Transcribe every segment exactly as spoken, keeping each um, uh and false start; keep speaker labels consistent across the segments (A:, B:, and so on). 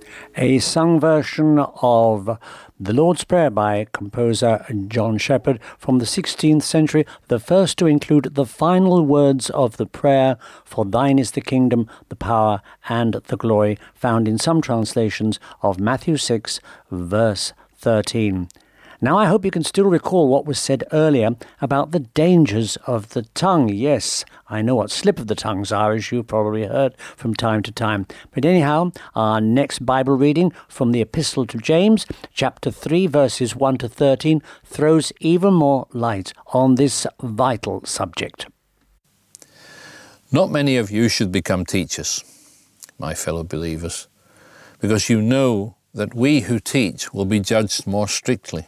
A: A sung version of the Lord's Prayer by composer John Shepherd from the sixteenth century, the first to include the final words of the prayer, "For thine is the kingdom, the power, and the glory," found in some translations of Matthew six, verse thirteen. Now, I hope you can still recall what was said earlier about the dangers of the tongue. Yes, I know what slip of the tongues are, as you probably heard from time to time. But anyhow, our next Bible reading from the Epistle to James, chapter three, verses one to thirteen, throws even more light on this vital subject.
B: Not many of you should become teachers, my fellow believers, because you know that we who teach will be judged more strictly.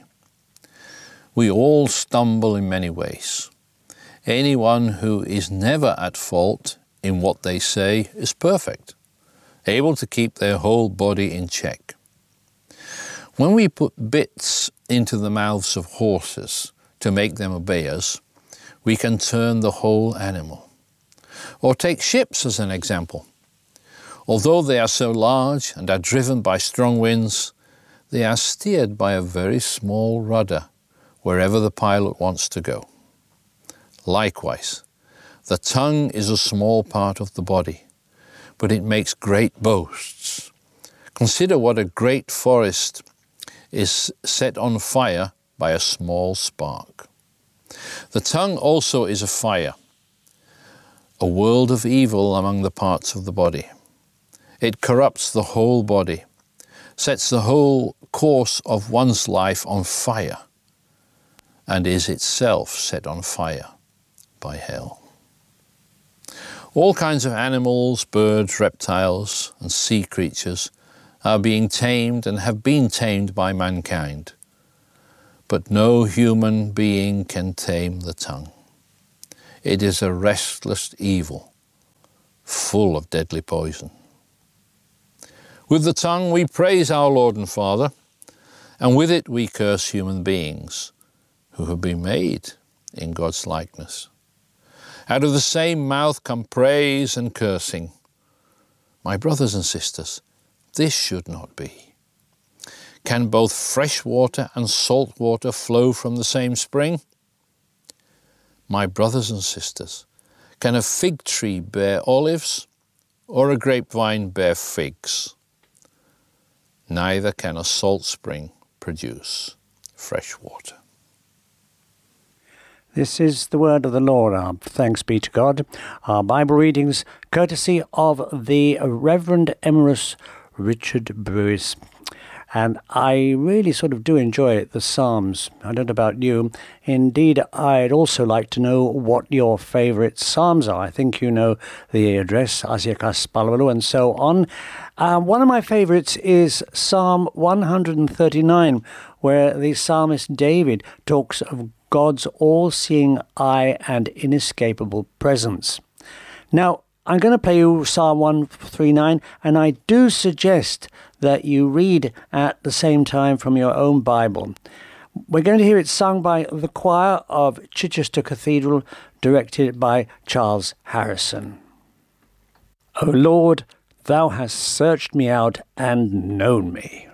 B: We all stumble in many ways. Anyone who is never at fault in what they say is perfect, able to keep their whole body in check. When we put bits into the mouths of horses to make them obey us, we can turn the whole animal. Or take ships as an example. Although they are so large and are driven by strong winds, they are steered by a very small rudder wherever the pilot wants to go. Likewise, the tongue is a small part of the body, but it makes great boasts. Consider what a great forest is set on fire by a small spark. The tongue also is a fire, a world of evil among the parts of the body. It corrupts the whole body, sets the whole course of one's life on fire, and is itself set on fire by hell. All kinds of animals, birds, reptiles, and sea creatures are being tamed and have been tamed by mankind. But no human being can tame the tongue. It is a restless evil, full of deadly poison. With the tongue we praise our Lord and Father, and with it we curse human beings who have been made in God's likeness. Out of the same mouth come praise and cursing. My brothers and sisters, this should not be. Can both fresh water and salt water flow from the same spring? My brothers and sisters, can a fig tree bear olives or a grapevine bear figs? Neither can a salt spring produce fresh water.
A: This is the word of the Lord. Our thanks be to God. Our Bible readings, courtesy of the Reverend Emrys Richard Brewis. And I really sort of do enjoy the Psalms. I don't know about you. Indeed, I'd also like to know what your favourite Psalms are. I think you know the address, Asiakas Palvelu, and so on. Uh, one of my favourites is Psalm one thirty-nine, where the psalmist David talks of God's all-seeing eye and inescapable presence. Now, I'm going to play you Psalm one thirty-nine, and I do suggest that you read at the same time from your own Bible. We're going to hear it sung by the choir of Chichester Cathedral, directed by Charles Harrison. O Lord, thou hast searched me out and known me.